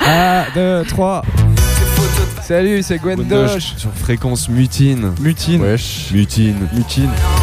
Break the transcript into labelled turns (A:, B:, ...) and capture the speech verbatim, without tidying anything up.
A: un, deux, trois. Salut, c'est Gwendosh.
B: Sur fréquence mutine.
A: Mutine.
B: Wesh. Mutine.
A: Mutine.